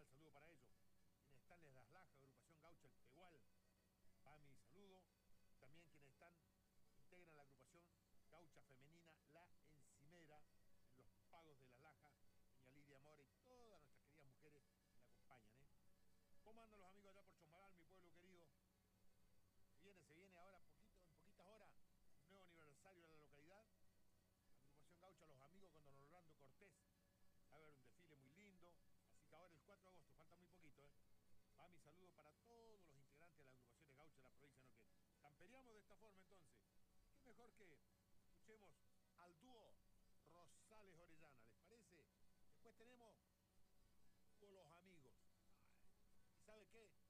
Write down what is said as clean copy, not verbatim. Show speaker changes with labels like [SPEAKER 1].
[SPEAKER 1] cordial saludo para ellos. Quienes están en Las Lajas, agrupación Gaucha El Pegual, va mi saludo. También quienes integran la agrupación Gaucha Femenina La Encimera, en los pagos de Las Lajas, doña Lidia Mora y todas nuestras queridas mujeres que la acompañan. ¿Cómo andan los amigos allá por Chosmalal, mi pueblo querido? Se viene ahora en poquitas horas, un nuevo aniversario de la localidad. Agrupación Gaucha, los amigos con don Orlando Cortés. Va a haber un desfile muy lindo. Así que ahora el 4 de agosto, falta muy poquito, Va mi saludo para todos los integrantes de las agrupaciones Gaucha de la provincia de Neuquén. Camperiamos de esta forma entonces. Qué mejor que escuchemos al dúo Rosales Orellana, ¿les parece? Después tenemos Los Amigos. ¿Y sabe qué?